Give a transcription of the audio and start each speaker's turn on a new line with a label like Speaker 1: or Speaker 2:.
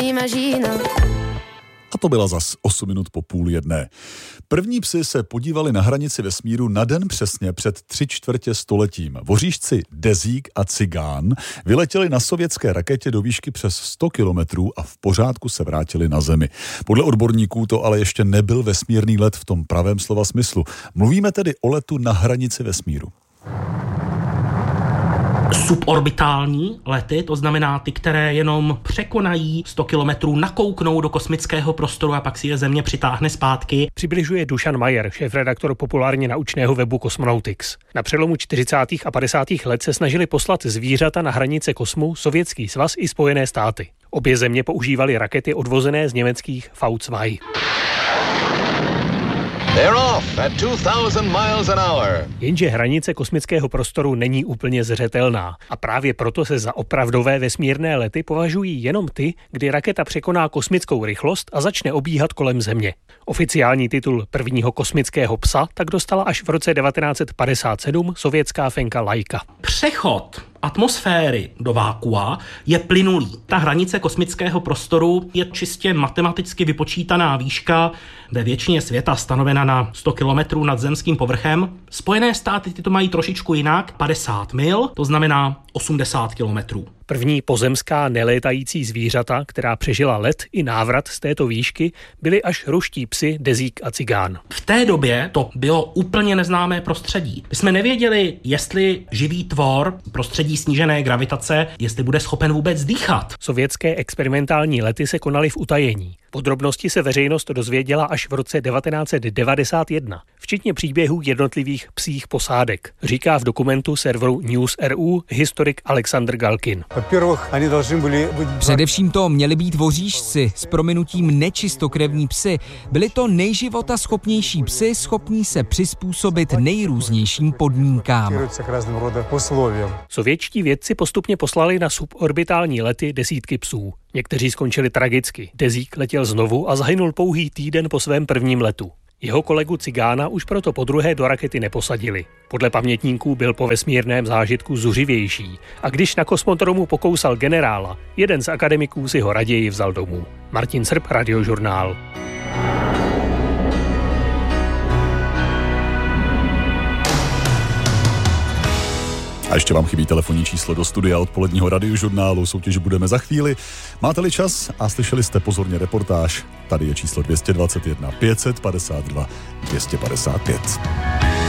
Speaker 1: A to byla zas 8 minut po 12:30. První psi se podívali na hranici vesmíru na den přesně před 3/4 stoletím. Voříšci Dezík a Cigán vyletěli na sovětské raketě do výšky přes 100 kilometrů a v pořádku se vrátili na Zemi. Podle odborníků to ale ještě nebyl vesmírný let v tom pravém slova smyslu. Mluvíme tedy o letu na hranici vesmíru.
Speaker 2: Suborbitální lety, to znamená ty, které jenom překonají 100 kilometrů, nakouknou do kosmického prostoru a pak si je Země přitáhne zpátky.
Speaker 3: Přibližuje Dušan Majer, šéfredaktor populárně naučného webu Cosmonautics. Na přelomu 40. a 50. let se snažili poslat zvířata na hranice kosmu Sovětský svaz i Spojené státy. Obě země používaly rakety odvozené z německých V2.
Speaker 4: They're off at 2000 miles an hour.
Speaker 3: Jenže hranice kosmického prostoru není úplně zřetelná a právě proto se za opravdové vesmírné lety považují jenom ty, kdy raketa překoná kosmickou rychlost a začne obíhat kolem Země. Oficiální titul prvního kosmického psa tak dostala až v roce 1957 sovětská fenka Laika.
Speaker 2: Přechod atmosféry do vákua je plynulý. Ta hranice kosmického prostoru je čistě matematicky vypočítaná výška ve většině světa stanovena na 100 kilometrů nad zemským povrchem. Spojené státy ty to mají trošičku jinak, 50 mil, to znamená 80 kilometrů.
Speaker 3: První pozemská nelétající zvířata, která přežila let i návrat z této výšky, byly až ruští psi Dezík a Cigán.
Speaker 2: V té době to bylo úplně neznámé prostředí. My jsme nevěděli, jestli živý tvor prostředí snížené gravitace, jestli bude schopen vůbec dýchat.
Speaker 3: Sovětské experimentální lety se konaly v utajení. Podrobnosti se veřejnost dozvěděla až v roce 1991, včetně příběhů jednotlivých psích posádek, říká v dokumentu serveru News.ru historik Alexandr Galkin.
Speaker 5: Především to měli být voříšci, s prominutím nečistokrevní psy. Byli to nejživotaschopnější psy, schopní se přizpůsobit nejrůznějším podmínkám.
Speaker 3: Sovětští vědci postupně poslali na suborbitální lety desítky psů. Někteří skončili tragicky. Dezík letěl znovu a zahynul pouhý týden po svém prvním letu. Jeho kolegu Cigána už proto podruhé do rakety neposadili. Podle pamětníků byl po vesmírném zážitku zuřivější a když na kosmodromu pokousal generála, jeden z akademiků si ho raději vzal domů. Martin Srb, Radiožurnál.
Speaker 1: A ještě vám chybí telefonní číslo do studia odpoledního Radiožurnálu. Soutěž budeme za chvíli. Máte-li čas a slyšeli jste pozorně reportáž, tady je číslo 221 552 255.